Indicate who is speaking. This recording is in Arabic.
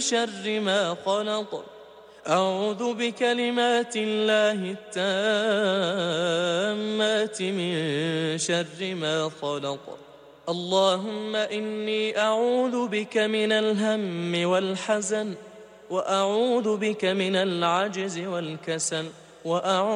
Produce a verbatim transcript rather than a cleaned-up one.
Speaker 1: شر ما خلق. أعوذ بكلمات الله التامات من شر ما خلق. اللهم إني أعوذ بك من الهم والحزن، وأعوذ بك من العجز والكسل، وأعوذ